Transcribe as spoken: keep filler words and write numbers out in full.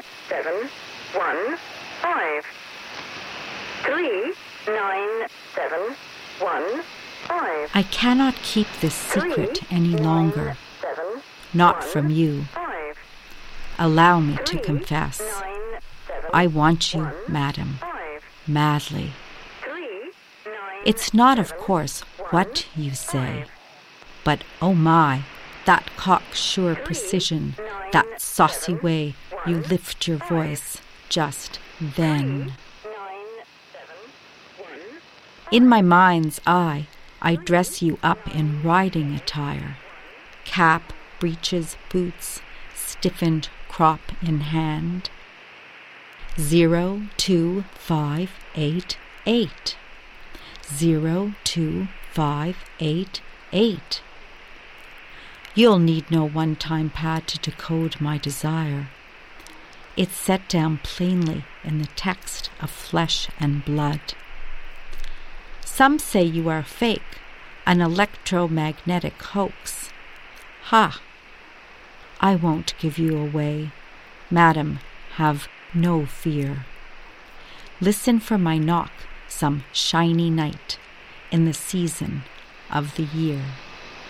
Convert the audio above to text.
seven one five. Three nine seven one five. I cannot keep this secret Three, any nine, longer, seven, not one, from you. five. Allow me to Three, confess. nine, seven, I want you, one, madam, five. madly. Three, nine, It's not, of seven, course, one, what you say, five. but oh my, that cocksure Three, precision, nine, that saucy seven, way you one, lift your five. voice just then. Three, nine, seven, one, In my mind's eye, I dress you up in riding attire, cap, breeches, boots, stiffened crop in hand. Zero, two, five, eight, eight. Zero, two, five, eight, eight. You'll need no one-time pad to decode my desire. It's set down plainly in the text of flesh and blood. Some say you are fake, an electromagnetic hoax. Ha! I won't give you away. Madam, have no fear. Listen for my knock some shiny night in the season of the year.